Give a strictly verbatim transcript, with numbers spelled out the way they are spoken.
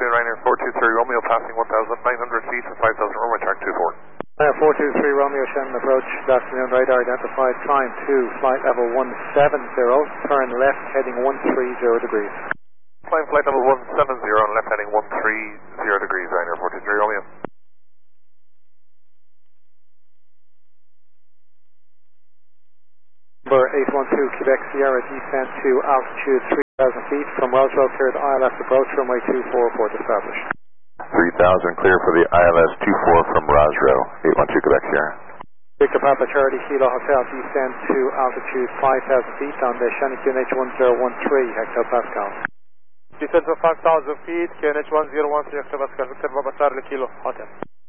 between Ryanair four two three Romeo passing one thousand nine hundred feet for five thousand runway track two four. Ryanair four two three Romeo Shannon approach, good afternoon, radar identified, climb to flight level one seven zero, turn left heading one three zero degrees. Climb flight level one seven zero and left heading one three zero degrees, Ryanair four two three Romeo. Number eight one two Quebec Sierra, descent to altitude three thousand feet from Wells Road, cleared I L S approach, runway two four, port established. three thousand clear for the I L S two four from Rosrow, eight one two Quebec Sierra. Victor Papa Charlie Kilo Hotel, descent to altitude five thousand feet on the Shannon Q N H one zero one three hectopascal. Descent to five thousand feet, Q N H one zero one three hectopascal, Victor Papa Charlie Kilo Hotel.